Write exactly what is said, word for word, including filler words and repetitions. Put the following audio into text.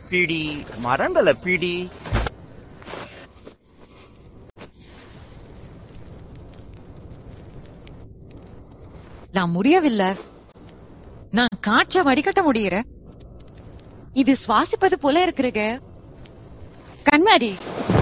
பிடி மரங்களை பிடி. நான் முடியவில்லை. நான் காற்ற வடிகட்ட முடியற. இது சுவாசிப்பது போல இருக்குறங்க. கண்மாடி.